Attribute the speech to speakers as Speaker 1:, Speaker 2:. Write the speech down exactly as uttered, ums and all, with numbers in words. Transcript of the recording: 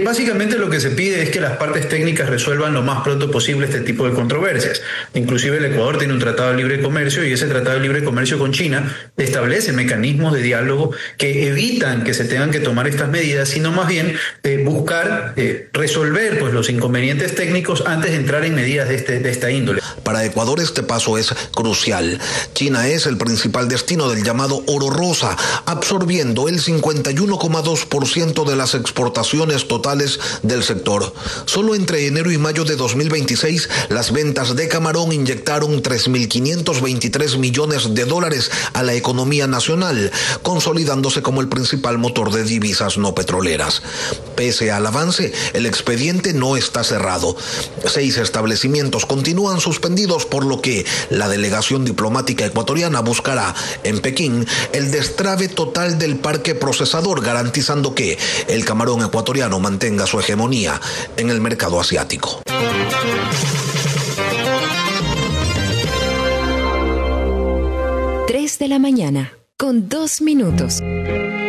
Speaker 1: básicamente lo que se pide es que las partes técnicas resuelvan lo más pronto posible este tipo de controversias. Inclusive el Ecuador tiene un tratado de libre comercio y ese tratado de libre comercio con China establece mecanismos de diálogo que evitan que se tengan que tomar estas medidas, sino más bien eh, buscar eh, resolver pues, los inconvenientes técnicos antes de entrar en medidas de, este, de esta índole.
Speaker 2: Para Ecuador este paso es crucial. China es el principal destino del llamado oro rosa, absorbiendo el cincuenta y uno coma dos por ciento de las exportaciones totales del sector. Solo entre enero y mayo de dos mil veintiséis, las ventas de camarón inyectaron tres mil quinientos veintitrés millones de dólares a la economía nacional, consolidándose como el principal motor de divisas no petroleras. Pese al avance, el expediente no está cerrado. Seis establecimientos continúan suspendidos, por lo que la delegación diplomática ecuatoriana buscará en Pekín el destrave total del parque procesador, garantizando que el camarón ecuatoriano mantenga su hegemonía en el mercado asiático.
Speaker 3: tres de la mañana, con dos minutos.